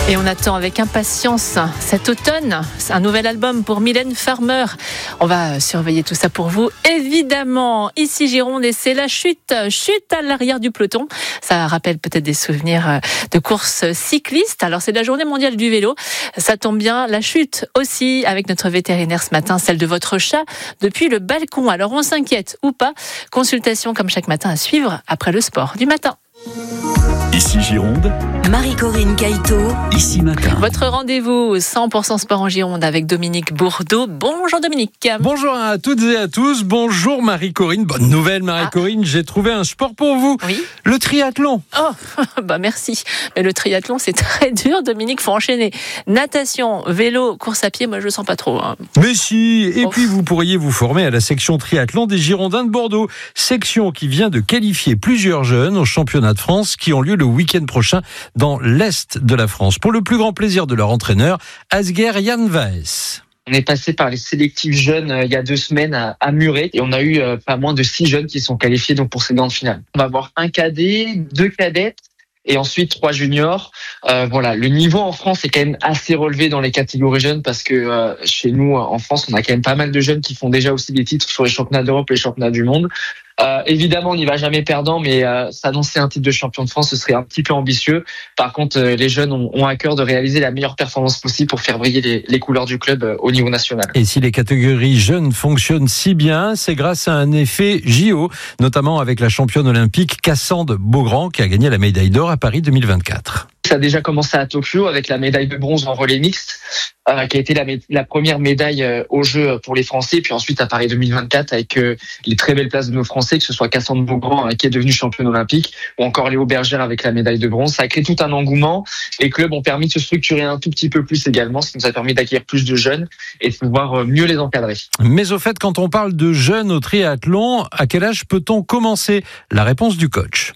Et on attend avec impatience cet automne un nouvel album pour Mylène Farmer. On va surveiller tout ça pour vous. Évidemment, ici Gironde, et c'est la chute à l'arrière du peloton. Ça rappelle peut-être des souvenirs de courses cyclistes. Alors c'est la journée mondiale du vélo. Ça tombe bien, la chute aussi avec notre vétérinaire ce matin, celle de votre chat depuis le balcon. Alors on s'inquiète ou pas? Consultation comme chaque matin à suivre après le sport du matin. Ici Gironde, Marie-Corinne Caïto, ici matin. Votre rendez-vous 100% sport en Gironde avec Dominique Bourdeau. Bonjour Dominique. Bonjour à toutes et à tous. Bonjour Marie-Corinne. Bonne nouvelle Marie-Corinne, j'ai trouvé un sport pour vous. Oui. Le triathlon. Oh, bah merci. Mais le triathlon, c'est très dur, Dominique, faut enchaîner. Natation, vélo, course à pied, moi je le sens pas trop. Mais si, et puis vous pourriez vous former à la section triathlon des Girondins de Bordeaux. Section qui vient de qualifier plusieurs jeunes au championnat de France qui ont lieu le week-end prochain dans l'Est de la France. Pour le plus grand plaisir de leur entraîneur, Asger Jan Vaes. On est passé par les sélectifs jeunes il y a 2 semaines à Muret et on a eu pas moins de 6 jeunes qui sont qualifiés donc pour ces grandes finales. On va avoir un cadet, 2 cadettes et ensuite 3 juniors. Voilà, le niveau en France est quand même assez relevé dans les catégories jeunes parce que chez nous en France, on a quand même pas mal de jeunes qui font déjà aussi des titres sur les championnats d'Europe et les championnats du monde. Évidemment, on n'y va jamais perdant, mais s'annoncer un titre de champion de France, ce serait un petit peu ambitieux. Par contre, les jeunes ont à cœur de réaliser la meilleure performance possible pour faire briller les couleurs du club au niveau national. Et si les catégories jeunes fonctionnent si bien, c'est grâce à un effet JO, notamment avec la championne olympique Cassandre Beaugrand qui a gagné la médaille d'or à Paris 2024. Ça a déjà commencé à Tokyo avec la médaille de bronze en relais mixte, qui a été la première médaille aux Jeux pour les Français. Puis ensuite à Paris 2024 avec les très belles places de nos Français, que ce soit Cassandre Beaugrand qui est devenue championne olympique, ou encore Léo Bergère avec la médaille de bronze. Ça a créé tout un engouement. Les clubs ont permis de se structurer un tout petit peu plus également, ce qui nous a permis d'acquérir plus de jeunes et de pouvoir mieux les encadrer. Mais au fait, quand on parle de jeunes au triathlon, à quel âge peut-on commencer? La réponse du coach.